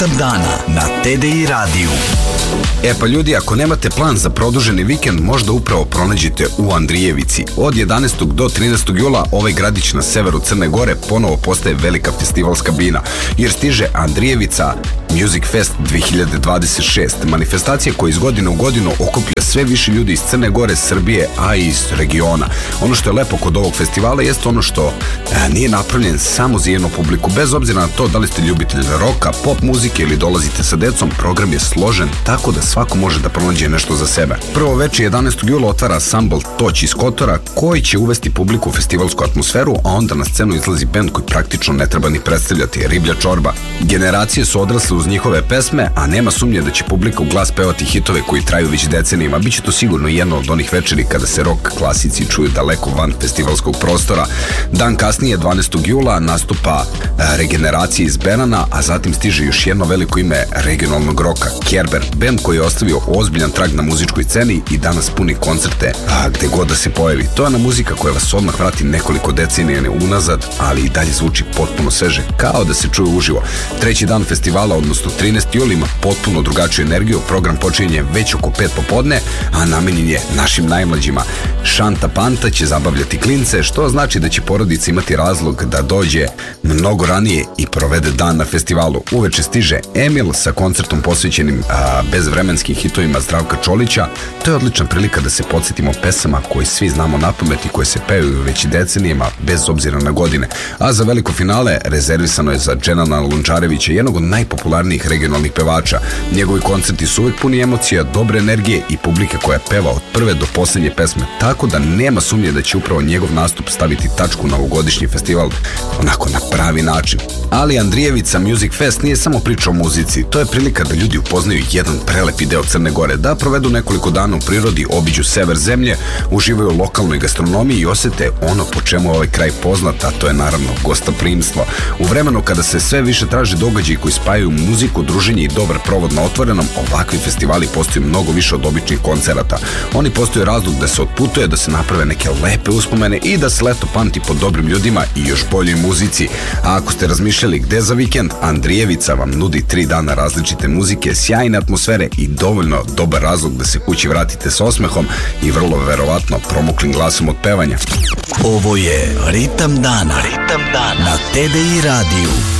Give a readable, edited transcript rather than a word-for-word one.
Ritam dana na TDI radiju. E pa ljudi, ako nemate plan za produženi vikend, možda upravo pronađite u Andrijevici. Od 11. do 13. jula ovaj gradić na severu Crne Gore ponovo postaje velika festivalska bina, jer stiže Andrijevica Music Fest 2026, manifestacija koja iz godine u godinu okuplja sve više ljudi iz Crne Gore, Srbije, a i iz regiona. Ono što je lepo kod ovog festivala jeste ono što nije napravljen samo za jednu publiku, bez obzira na to da li ste ljubitelj roka, pop muzike ili dolazite sa decom, program je složen tako da svako može da pronađe nešto za sebe. Prvo veče 11. jula otvara ansambl Toć iz Kotora, koji će uvesti publiku u festivalsku atmosferu, a onda na scenu izlazi bend koji praktično ne treba ni predstavljati, Riblja čorba. Generacije su odrasle uz njihove pesme, a nema sumnje da će publika u glas pevati hitove koji traju već decenijima. Biće to sigurno jedna od onih večeri kada se rock klasici čuju daleko van festivalskog prostora. Dan kasnije, 12. jula, nastupa Regeneracija iz Benana, a zatim stiže još jedno veliko ime regionalnog roka, Kerber, bend koji je ostavio ozbiljan trag na muzičkoj sceni i danas puni koncerte gde god da se pojavi. To je ona muzika koja vas odmah vrati nekoliko decenija unazad, ali i dalje zvuči potpuno sveže, kao da se čuje uživo. Treći dan festivala, odnosno 13. jula, ima potpuno drugačiju energiju. Program počinje već oko 5 popodne, a namenjen je našim najmlađima. Šanta Panta će zabavljati klince, što znači da će porodica imati razlog da dođe mnogo ranije i provede dan na festivalu. Uveče stiže Emil sa koncertom posvećenim bezvremenskim hitovima Zdravka Čolića. To je odlična prilika da se podsjetimo pesama koje svi znamo napamet i koje se pevaju već decenijima bez obzira na godine. A za veliko finale rezervisano je za Dženana Lunčarevića, jednog od najpopularnijih regionalnih pevača. Njegovi koncerti su uvek puni emocija, dobre energije i publike koja peva od prve do posljednje pesme, tako da nema sumnje da će upravo njegov nastup staviti tačku na ovogodišnji festival onako na pravi način. Ali Andrijevica Music Fest nije samo priča o muzici, to je prilika da ljudi upoznaju jedan prelepi deo Crne Gore, da provedu nekoliko dana u prirodi, obiđu sever zemlje, uživaju u lokalnoj gastronomiji i osete ono po čemu je ovaj kraj poznat, a to je naravno gostoprimstvo. U vremenu kada se sve više traže događaji koji spajaju muziku, druženje i dobar provod na otvorenom, ovakvi festivali postaju mnogo više od običnih koncerata. Oni postaju razlog da se otputuje, da se naprave neke lepe uspomene i da se leto pamti po dobrim ljudima i još boljoj muzici. A ako ste razmišljali gde za vikend, Andrijevica vam nudi 3 dana različite muzike, sjajne atmosfere i dovoljno dobar razlog da se kući vratite s osmehom i vrlo verovatno promuklim glasom od pevanja. Ovo je Ritam dana na TDI radiju.